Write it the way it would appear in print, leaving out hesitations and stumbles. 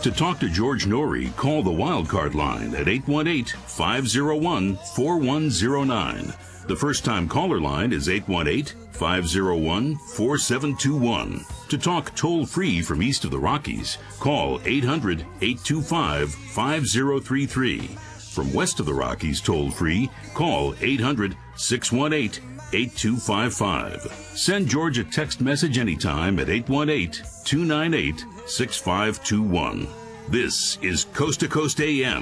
To talk to George Norrie, call the Wildcard line at 818-501-4109. The first-time caller line is 818-501-4721. To talk toll-free from east of the Rockies, call 800-825-5033. From west of the Rockies toll-free, call 800-618-8255. Send George a text message anytime at 818-298-6521. This is Coast to Coast AM.